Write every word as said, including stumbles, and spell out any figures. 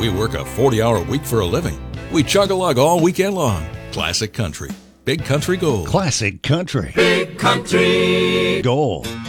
We work a forty-hour week for a living. We chug-a-lug all weekend long. Classic Country. Big Country Gold. Classic Country. Big Country Gold.